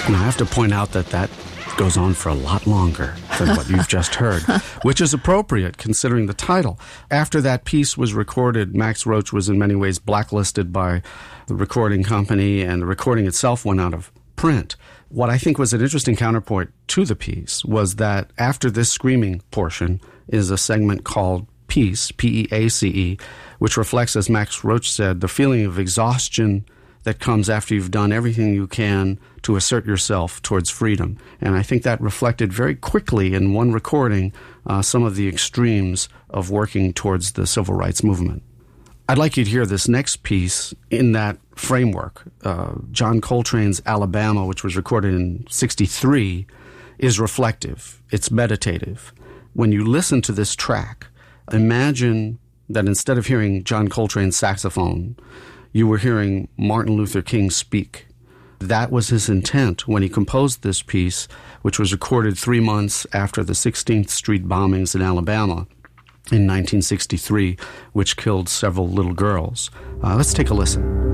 Now, I have to point out that that goes on for a lot longer than what you've just heard, which is appropriate considering the title. After that piece was recorded, Max Roach was in many ways blacklisted by the recording company, and the recording itself went out of print. What I think was an interesting counterpoint to the piece was that after this screaming portion is a segment called Peace, P-E-A-C-E, which reflects, as Max Roach said, the feeling of exhaustion that comes after you've done everything you can to assert yourself towards freedom. And I think that reflected very quickly in one recording some of the extremes of working towards the civil rights movement. I'd like you to hear this next piece in that framework. John Coltrane's Alabama, which was recorded in 1963, is reflective. It's meditative. When you listen to this track, imagine that instead of hearing John Coltrane's saxophone, you were hearing Martin Luther King speak. That was his intent when he composed this piece, which was recorded 3 months after the 16th Street bombings in Alabama in 1963, which killed several little girls. Let's take a listen.